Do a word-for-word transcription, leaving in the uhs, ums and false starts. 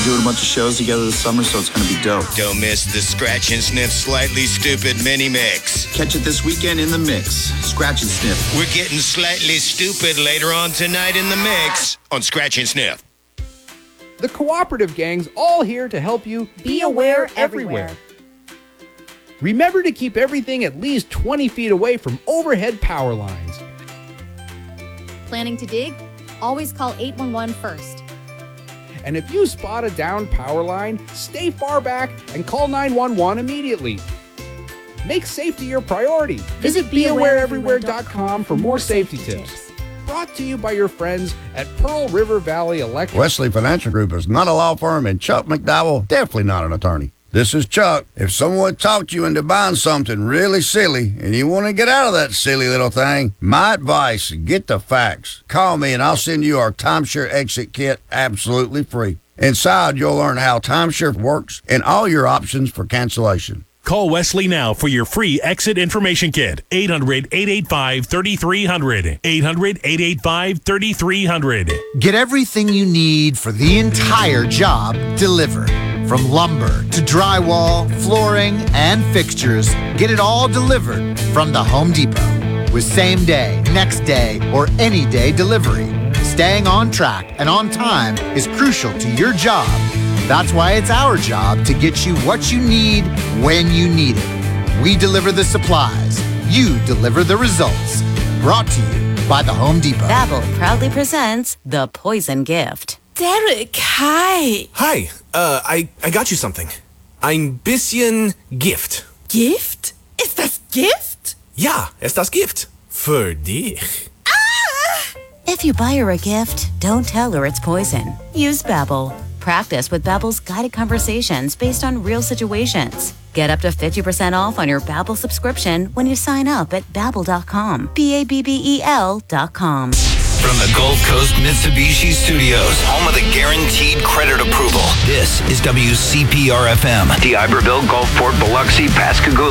We're doing a bunch of shows together this summer, so it's going to be dope. Don't miss the Scratch and Sniff Slightly Stupid mini mix. Catch it this weekend in the mix. Scratch and Sniff. We're getting slightly stupid later on tonight in the mix on Scratch and Sniff. The Cooperative Gang's all here to help you be aware everywhere. Remember to keep everything at least twenty feet away from overhead power lines. Planning to dig? Always call eight one one first. And if you spot a downed power line, stay far back and call nine one one immediately. Make safety your priority. Visit be aware everywhere dot com for more safety tips. Brought to you by your friends at Pearl River Valley Electric. Wesley Financial Group is not a law firm, and Chuck McDowell, definitely not an attorney. This is Chuck. If someone talked you into buying something really silly and you want to get out of that silly little thing, my advice, get the facts. Call me and I'll send you our timeshare exit kit absolutely free. Inside, you'll learn how timeshare works and all your options for cancellation. Call Wesley now for your free exit information kit. eight hundred, eight eight five, three three zero zero. eight hundred, eight eight five, three three zero zero. Get everything you need for the entire job delivered. From lumber to drywall, flooring, and fixtures, get it all delivered from the Home Depot. With same day, next day, or any day delivery. Staying on track and on time is crucial to your job. That's why it's our job to get you what you need when you need it. We deliver the supplies. You deliver the results. Brought to you by the Home Depot. Babbel proudly presents The Poison Gift. Derek, hi. Hi, uh, I, I got you something. Ein bisschen Gift. Gift? Ist das Gift? Ja, ist das Gift. Für dich. Ah! If you buy her a gift, don't tell her it's poison. Use Babbel. Practice with Babbel's guided conversations based on real situations. Get up to fifty percent off on your Babbel subscription when you sign up at babbel dot com. B A B B E L dot com. From the Gulf Coast Mitsubishi Studios, home of the guaranteed credit approval, this is W C P R F M. The Iberville, Gulfport, Biloxi, Pascagoula.